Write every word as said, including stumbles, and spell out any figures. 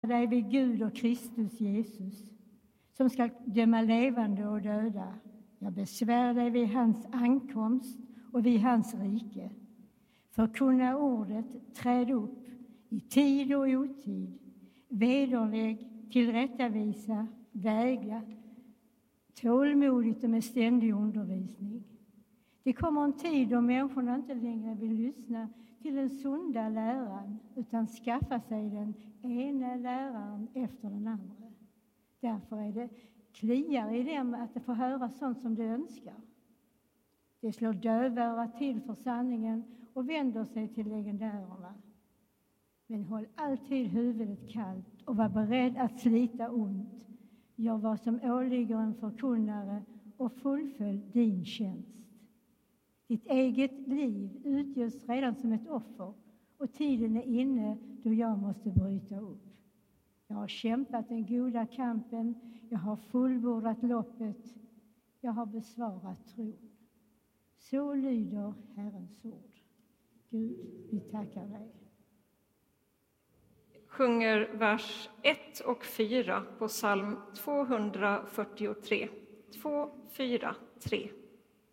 dig vid Gud och Kristus Jesus, som ska döma levande och döda. Jag besvär dig vid hans ankomst och vid hans rike. Förkunna ordet, träd upp i tid och otid. Vederlägg, tillrättavisa, vägla, tålmodigt och med ständig undervisning. Det kommer en tid då människorna inte längre vill lyssna till den sunda läran, utan skaffa sig den ena läraren efter den andra. Därför är det kliar i dem att de får höra sånt som de önskar. Det slår dövöra till för sanningen och vänder sig till legendärerna. Men håll alltid huvudet kallt och var beredd att slita ont. Gör vad som åligger en förkunnare och fullfölj din tjänst. Ditt eget liv utgörs redan som ett offer och tiden är inne då jag måste bryta upp. Jag har kämpat den goda kampen, jag har fullbordat loppet, jag har besvarat tron. Så lyder Herrens ord. Gud, vi tackar dig. Sjunger vers ett och fyra på psalm tvåhundrafyrtiotre. två, fyra, tre.